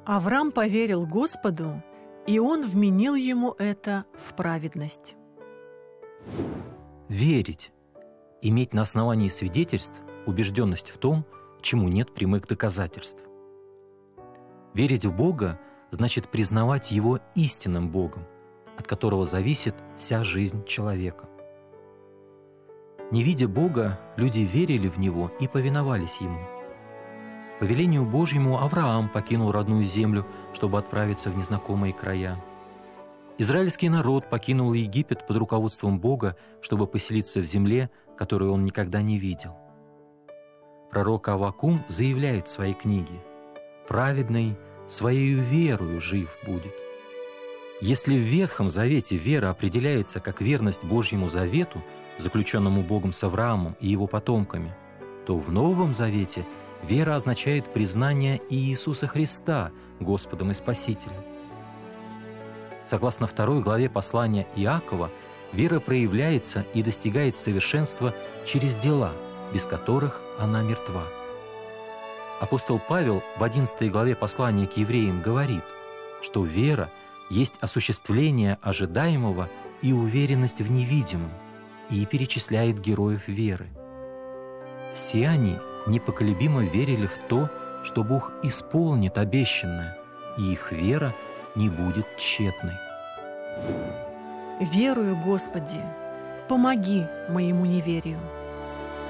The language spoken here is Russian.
Авраам поверил Господу, и Он вменил ему это в праведность. Верить. Иметь на основании свидетельств убежденность в том, чему нет прямых доказательств. Верить в Бога значит признавать Его истинным Богом, от которого зависит вся жизнь человека. Не видя Бога, люди верили в Него и повиновались Ему. По велению Божьему Авраам покинул родную землю, чтобы отправиться в незнакомые края. Израильский народ покинул Египет под руководством Бога, чтобы поселиться в земле, которую он никогда не видел. Пророк Аввакум заявляет в своей книге: «Праведный своею верою жив будет». Если в Ветхом Завете вера определяется как верность Божьему завету, заключенному Богом с Авраамом и его потомками, то в Новом Завете вера означает признание Иисуса Христа Господом и Спасителем. Согласно 2 главе послания Иакова, вера проявляется и достигает совершенства через дела, без которых она мертва. Апостол Павел в 11 главе послания к евреям говорит, что вера есть осуществление ожидаемого и уверенность в невидимом, и перечисляет героев веры. Все они непоколебимо верили в то, что Бог исполнит обещанное, и их вера не будет тщетной. «Верую, Господи, помоги моему неверию».